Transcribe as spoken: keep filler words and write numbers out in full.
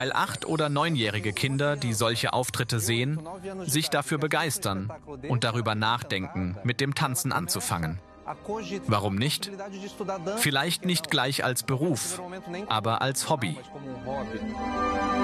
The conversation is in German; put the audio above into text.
Weil acht- oder neunjährige Kinder, die solche Auftritte sehen, sich dafür begeistern und darüber nachdenken, mit dem Tanzen anzufangen. Warum nicht? Vielleicht nicht gleich als Beruf, aber als Hobby.